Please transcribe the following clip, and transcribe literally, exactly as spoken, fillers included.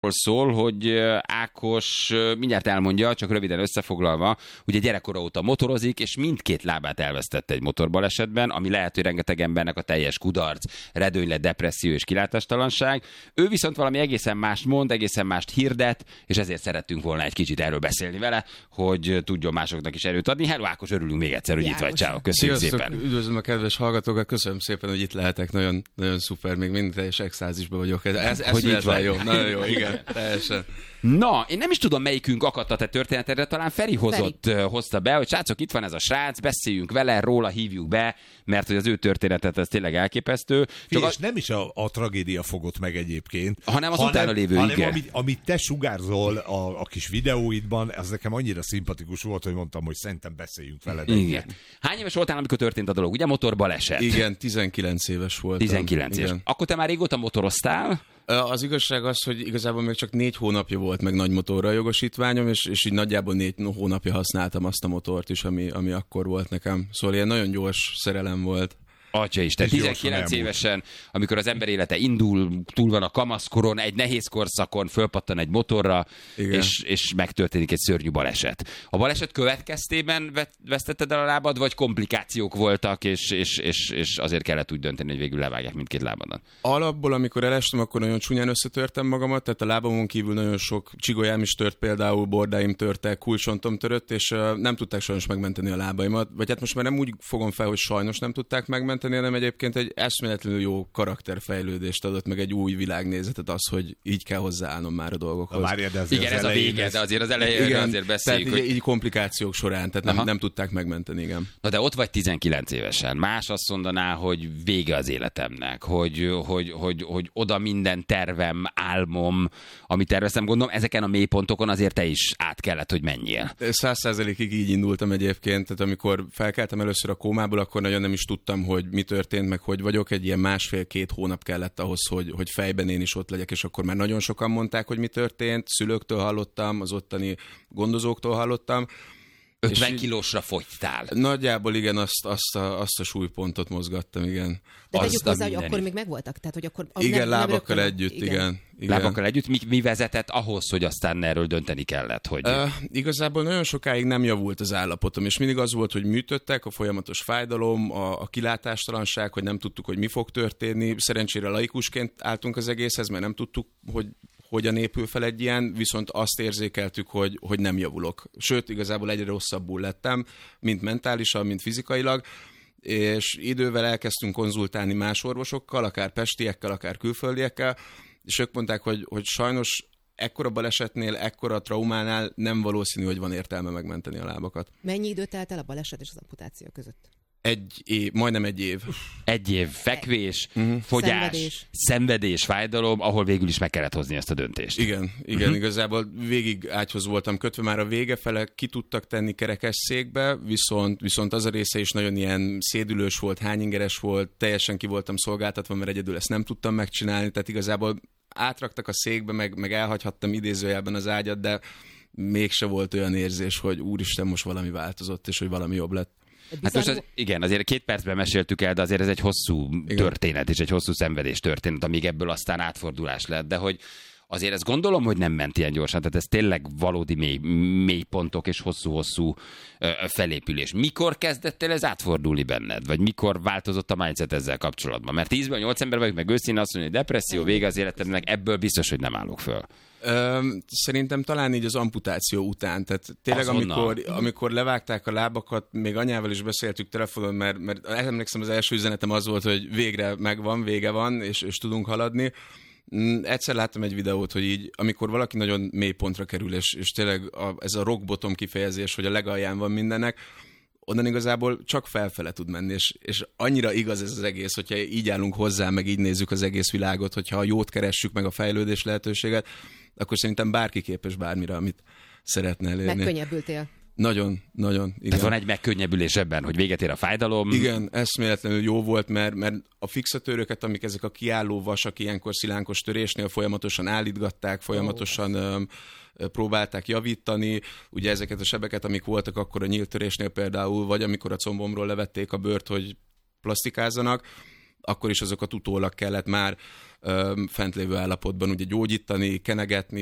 szól, hogy Ákos mindjárt elmondja, csak röviden összefoglalva, ugye gyerekkora óta motorozik, és mindkét lábát elvesztette egy motorbalesetben, ami lehet, hogy rengeteg embernek a teljes kudarc, redőnylet, depresszió és kilátástalanság. Ő viszont valami egészen mást mond, egészen mást hirdet, és ezért szerettünk volna egy kicsit erről beszélni vele, hogy tudjon másoknak is erőt adni. Hello Ákos, örülünk még egyszer, hogy János. Itt vagy. Ciao. Köszönjük Sziasztok, szépen. Üdvözlöm a kedves hallgatókat, köszönöm szépen, hogy itt lehetek, nagyon, nagyon szuper, még mindig teljes extázisban vagyok. Ez, ez hogy itt vagy. Jó, nagyon jó, igen, teljesen. Na, én nem is tudom, melyikünk akadt a te történetedre, talán Feri hozott, Feri. hozta be, hogy srácok, itt van ez a srác, beszéljünk vele, róla hívjuk be, mert hogy az ő történetet ez tényleg elképesztő. Csak és a... nem is a, a tragédia fogott meg egyébként, hanem az hanem, utána lévő, hanem igen. Amit, amit te sugárzol a, a kis videóidban, az nekem annyira szimpatikus volt, hogy mondtam, hogy szerintem beszéljünk veled. Igen. Hány éves voltál, amikor történt a dolog? Ugye motorbaleset? Igen, tizenkilenc éves voltam. tizenkilenc éves. Akkor te már régóta motoroztál? Az igazság az, hogy igazából még csak négy hónapja volt meg nagy motorra a jogosítványom, és, és így nagyjából négy hónapja használtam azt a motort is, ami, ami akkor volt nekem. Szóval ilyen nagyon gyors szerelem volt. Atyaisten, tizenkilenc évesen, amikor az ember élete indul, túl van a kamaszkoron, egy nehéz korszakon, fölpattan egy motorra, és, és megtörténik egy szörnyű baleset. A baleset következtében vesztetted el a lábad, vagy komplikációk voltak, és, és, és, és azért kellett úgy dönteni, hogy végül levágják mindkét lábadat? Alapból, amikor elestem, akkor nagyon csúnyán összetörtem magamat, tehát a lábamon kívül nagyon sok csigolyám is tört, például bordáim törtek, kulcsontom törött, és uh, nem tudták sajnos megmenteni a lábaimat. Vagy hát most már nem úgy fogom fel, hogy sajnos nem tudták megmenteni, hanem egyébként egy eszméletlenül jó karakterfejlődést adott, meg egy új világnézetet az, hogy így kell hozzáállnom már a dolgokhoz. Várja, de igen, ez a vége, ez... de azért az elején igen, azért beszéljük. Tehát hogy... így komplikációk során, tehát nem, nem tudták megmenteni, igen. Na de ott vagy tizenkilenc évesen. Más azt mondaná, hogy vége az életemnek, hogy, hogy, hogy, hogy oda minden tervem, álmom, amit terveztem, gondolom, ezeken a mélypontokon azért te is át kellett, hogy menjél. Száz százalékig így indultam egyébként, tehát amikor felkeltem először a kómából, akkor nagyon nem is tudtam, hogy mi történt, meg hogy vagyok. Egy ilyen másfél-két hónap kellett ahhoz, hogy, hogy fejben én is ott legyek, és akkor már nagyon sokan mondták, hogy mi történt. Szülőktől hallottam, az ottani gondozóktól hallottam. ötven kilósra fogytál. Nagyjából igen, azt, azt, a, azt a súlypontot mozgattam, igen. De tegyük hozzá, hogy akkor még megvoltak? Tehát, hogy akkor igen, nem, lábakkal nem együtt, igen. igen. igen. Lábakkal együtt? Mi, mi vezetett ahhoz, hogy aztán erről dönteni kellett? Hogy... Uh, igazából nagyon sokáig nem javult az állapotom, és mindig az volt, hogy műtöttek, a folyamatos fájdalom, a, a kilátástalanság, hogy nem tudtuk, hogy mi fog történni. Szerencsére laikusként álltunk az egészhez, mert nem tudtuk, hogy hogyan épül fel egy ilyen, viszont azt érzékeltük, hogy, hogy nem javulok. Sőt, igazából egyre rosszabbul lettem, mint mentálisan, mint fizikailag, és idővel elkezdtünk konzultálni más orvosokkal, akár pestiekkel, akár külföldiekkel, és ők mondták, hogy, hogy sajnos ekkora balesetnél, ekkora traumánál nem valószínű, hogy van értelme megmenteni a lábakat. Mennyi idő telt el a baleset és az amputáció között? Egy év, majdnem egy év. Egy év fekvés, uh-huh. fogyás, szenvedés. szenvedés, fájdalom, ahol végül is meg kellett hozni ezt a döntést. Igen, igen, uh-huh. igazából végig ágyhoz voltam kötve, már a vége fele ki tudtak tenni kerekesszékbe, viszont, viszont az a része is nagyon ilyen szédülős volt, hányingeres volt, teljesen ki voltam szolgáltatva, mert egyedül ezt nem tudtam megcsinálni, tehát igazából átraktak a székbe, meg, meg elhagyhattam idézőjelben az ágyat, de mégse volt olyan érzés, hogy úristen, most valami változott, és hogy valami jobb lett. Hát most az, igen, azért két percben meséltük el, de azért ez egy hosszú igen. történet, és egy hosszú szenvedés történet, amíg ebből aztán átfordulás lett, de hogy azért ezt gondolom, hogy nem ment ilyen gyorsan, tehát ez tényleg valódi mély, mély pontok és hosszú-hosszú ö, felépülés. Mikor kezdett el ez átfordulni benned? Vagy mikor változott a mindset ezzel kapcsolatban? Mert tízben nyolc ember vagyok, meg őszintén azt mondja, hogy depresszió, vége az életednek, ebből biztos, hogy nem állok föl. Ö, szerintem talán így az amputáció után, tehát tényleg amikor, amikor levágták a lábakat, még anyával is beszéltük telefonon, mert, mert emlékszem az első üzenetem az volt, hogy végre megvan, vége van, és, és tudunk haladni. Egyszer láttam egy videót, hogy így, amikor valaki nagyon mély pontra kerül, és, és tényleg a, ez a rock bottom kifejezés, hogy a legalján van mindennek, onnan igazából csak felfele tud menni, és, és annyira igaz ez az egész, hogyha így állunk hozzá, meg így nézzük az egész világot, hogyha a jót keressük, meg a fejlődés lehetőséget, akkor szerintem bárki képes bármire, amit szeretne elérni. Megkönnyebbültél. Nagyon, nagyon, igen. Tehát van egy megkönnyebbülés ebben, hogy véget ér a fájdalom. Igen, eszméletlenül jó volt, mert, mert a fixatőröket, amik ezek a kiálló vasak ilyenkor szilánkos törésnél folyamatosan állítgatták, folyamatosan oh. ö, próbálták javítani. Ugye ezeket a sebeket, amik voltak akkor a nyílt törésnél például, vagy amikor a combomról levették a bőrt, hogy plastikázzanak, akkor is azokat utólag kellett már fent lévő állapotban ugye gyógyítani, kenegetni,